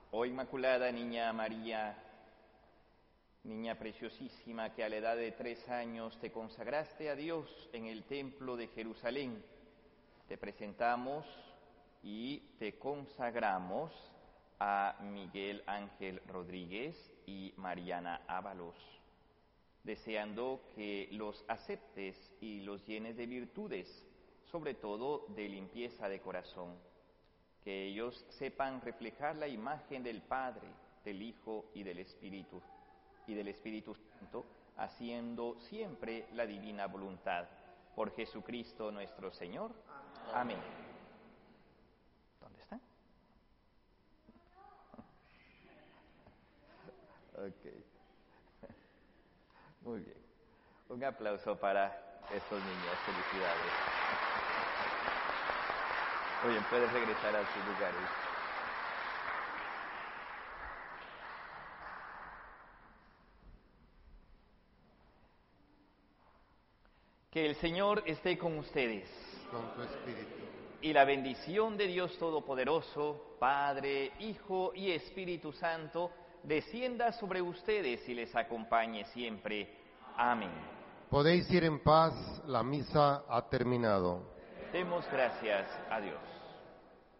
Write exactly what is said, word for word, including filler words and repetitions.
Oh Inmaculada Niña María, niña preciosísima que a la edad de tres años te consagraste a Dios en el templo de Jerusalén, te presentamos y te consagramos a Miguel Ángel Rodríguez y Mariana Ábalos, deseando que los aceptes y los llenes de virtudes, sobre todo de limpieza de corazón, que ellos sepan reflejar la imagen del Padre, del Hijo y del Espíritu, y del Espíritu Santo, haciendo siempre la divina voluntad. Por Jesucristo nuestro Señor. Amén. ¿Dónde están? Ok. Muy bien. Un aplauso para estos niños. Felicidades. Muy bien, puedes regresar a sus lugares. Que el Señor esté con ustedes. Con tu espíritu. Y la bendición de Dios Todopoderoso, Padre, Hijo y Espíritu Santo, descienda sobre ustedes y les acompañe siempre. Amén. Podéis ir en paz, la misa ha terminado. Demos gracias a Dios.